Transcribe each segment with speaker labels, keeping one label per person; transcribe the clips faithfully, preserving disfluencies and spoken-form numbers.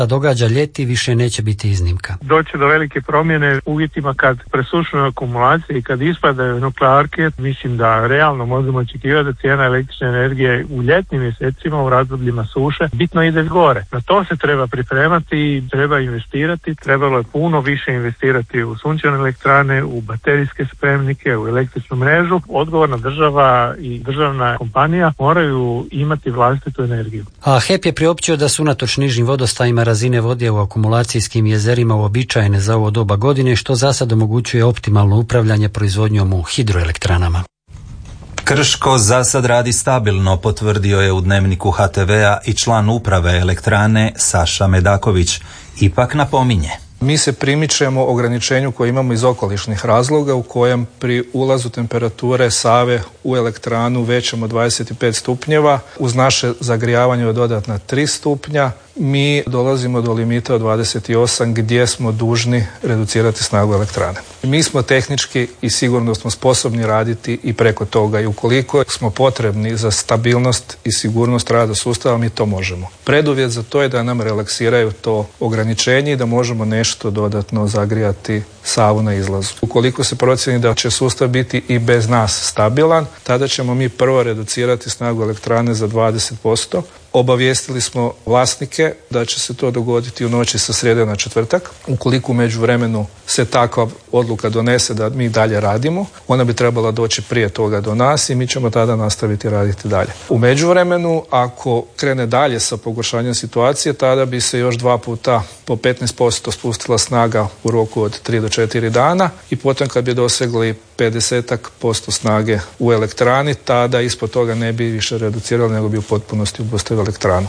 Speaker 1: događa ljeti više neće biti iznimka.
Speaker 2: Doći do velike promjene uvjetima kad presušuju akumulacije i kad ispadaju nuklearke, mislim da realno možemo očekivati da cijena električne energije u ljetnim mjesecima u razdobljima suše bitno ide gore. Na to se treba pripremati i treba investirati. Trebalo je puno više investirati u sunčane elektrane, u baterijske spremnike, u električnu mrežu. Odgovorna država i državna kompanija moraju imati vlastitu energiju.
Speaker 1: A H E P je priopćio da su unatoč nižim vodostajima razine vode u akumulacijskim jezerima uobičajene za ovo doba godine, što za sad omogućuje optimalno upravljanje proizvodnjom u hidroelektranama.
Speaker 3: Krško za sad radi stabilno, potvrdio je u Dnevniku H T V-a i član uprave elektrane Saša Medaković. Ipak napominje.
Speaker 4: Mi se primičemo ograničenju koje imamo iz okolišnih razloga u kojem pri ulazu temperature Save u elektranu većom od dvadeset pet stupnjeva uz naše zagrijavanje od dodatna tri stupnja mi dolazimo do limita od dvadeset osam gdje smo dužni reducirati snagu elektrane. Mi smo tehnički i sigurno smo sposobni raditi i preko toga i ukoliko smo potrebni za stabilnost i sigurnost rada sustava mi to možemo. Preduvjet za to je da nam relaksiraju to ograničenje i da možemo nešto dodatno zagrijati Savu na izlazu. Ukoliko se procijeni da će sustav biti i bez nas stabilan, tada ćemo mi prvo reducirati snagu elektrane za dvadeset posto. Obavijestili smo vlasnike da će se to dogoditi u noći sa srijede na četvrtak. Ukoliko u međuvremenu se takva odluka donese da mi dalje radimo, ona bi trebala doći prije toga do nas i mi ćemo tada nastaviti raditi dalje. U međuvremenu, ako krene dalje sa pogoršanjem situacije, tada bi se još dva puta po petnaest posto spustila snaga u roku od tri do četiri dana i potom kad bi dosegli pedeset posto snage u elektrani, tada ispod toga ne bi više reducirali, nego bi u potpunosti obustavili elektranu.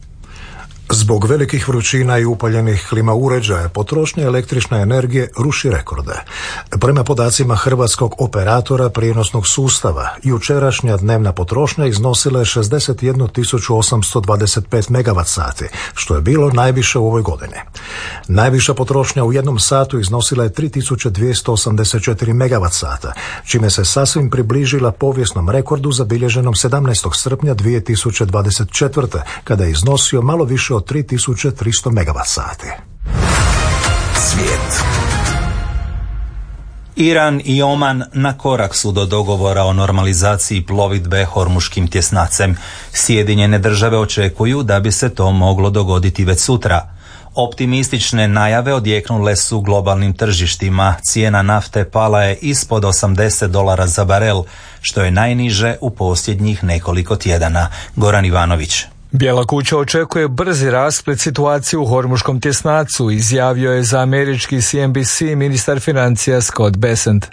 Speaker 5: Zbog velikih vrućina i upaljenih klima uređaja, potrošnja električne energije ruši rekorde. Prema podacima hrvatskog operatora prijenosnog sustava, jučerašnja dnevna potrošnja iznosila je šezdeset jednu tisuću osamsto dvadeset pet megavat sati, što je bilo najviše u ovoj godini. Najviša potrošnja u jednom satu iznosila je tri tisuće dvjesto osamdeset četiri megavat sata, čime se sasvim približila povijesnom rekordu zabilježenom sedamnaestog srpnja dvije tisuće dvadeset četvrte. kada je iznosio malo više od tri tisuće tristo megavat sati.
Speaker 3: Svijet. Iran i Oman na korak su do dogovora o normalizaciji plovidbe Hormuškim tjesnacem. Sjedinjene države očekuju da bi se to moglo dogoditi već sutra. Optimistične najave odjeknule su globalnim tržištima. Cijena nafte pala je ispod osamdeset dolara za barel, što je najniže u posljednjih nekoliko tjedana. Goran Ivanović.
Speaker 6: Bijela kuća očekuje brzi rasplet situacije u Hormuškom tjesnacu, izjavio je za američki C N B C ministar financija Scott Bessent.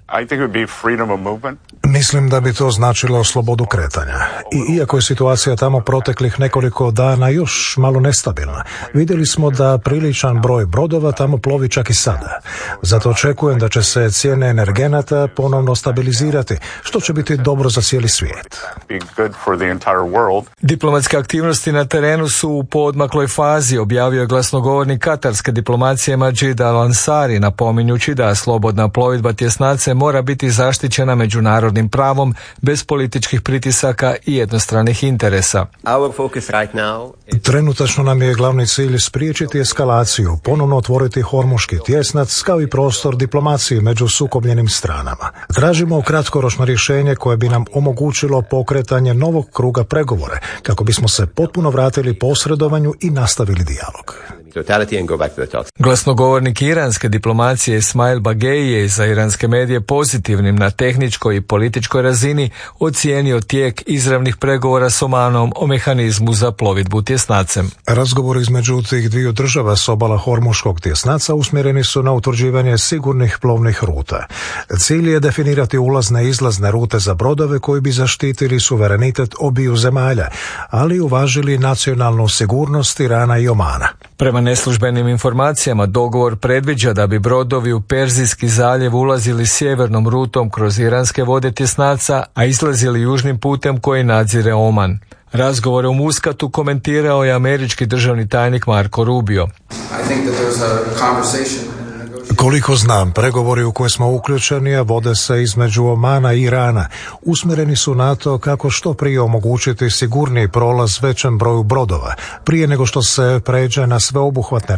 Speaker 5: Mislim da bi to značilo slobodu kretanja. I iako je situacija tamo proteklih nekoliko dana još malo nestabilna, vidjeli smo da priličan broj brodova tamo plovi čak i sada. Zato očekujem da će se cijene energenata ponovno stabilizirati, što će biti dobro za cijeli svijet.
Speaker 6: Diplomatske aktivnosti na terenu su u poodmakloj fazi, objavio je glasnogovornik katarske diplomacije Majid Al-Ansari, napominjući da slobodna plovidba tjesnace mora biti zaštićena međunarodnim pravom bez političkih pritisaka i jednostranih interesa.
Speaker 5: Trenutačno nam je glavni cilj spriječiti eskalaciju, ponovno otvoriti Hormuški tjesnac kao i prostor diplomacije među sukobljenim stranama. Tražimo kratkoročno rješenje koje bi nam omogućilo pokretanje novog kruga pregovora kako bismo se potpuno vratili posredovanju i nastavili dijalog.
Speaker 6: Glasnogovornik iranske diplomacije Ismail Bagei je za iranske medije pozitivnim na tehničkoj i političkoj razini ocijenio tijek izravnih pregovora s Omanom o mehanizmu za plovidbu tjesnacem.
Speaker 5: Razgovori između tih dviju država s obala Hormuškog tjesnaca usmjereni su na utvrđivanje sigurnih plovnih ruta. Cilj je definirati ulazne i izlazne rute za brodove koji bi zaštitili suverenitet obiju zemalja, ali uvažili nacionalnu sigurnost Irana i Omana.
Speaker 6: Prema neslužbenim informacijama, dogovor predviđa da bi brodovi u Perzijski zaljev ulazili sjevernom rutom kroz iranske vode tjesnaca, a izlazili južnim putem koji nadzire Oman. Razgovore u Muskatu komentirao je američki državni tajnik Marco Rubio.
Speaker 5: Koliko znam, pregovori u koje smo uključeni, a vode se između Omana i Irana, usmjereni su na to kako što prije omogućiti sigurniji prolaz većem broju brodova, prije nego što se pređe na sveobuhvatne